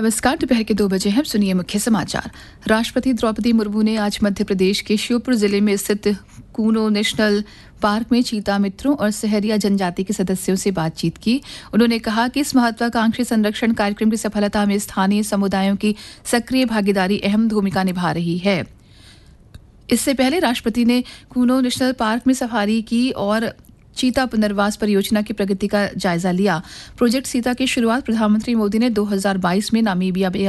नमस्कार। दोपहर के 2 बजे हैं। सुनिए मुख्य समाचार। राष्ट्रपति द्रौपदी मुर्मू ने आज मध्य प्रदेश के श्योपुर जिले में स्थित कूनो नेशनल पार्क में चीता मित्रों और सहरिया जनजाति के सदस्यों से बातचीत की। उन्होंने कहा कि इस महत्वाकांक्षी संरक्षण कार्यक्रम की सफलता में स्थानीय समुदायों की सक्रिय भागीदारी अहम भूमिका निभा रही है। इससे पहले राष्ट्रपति ने कूनो नेशनल पार्क में सफारी की और चीता पुनर्वास परियोजना की प्रगति का जायजा लिया। प्रोजेक्ट सीता की शुरुआत प्रधानमंत्री मोदी ने 2022 में नामीबिया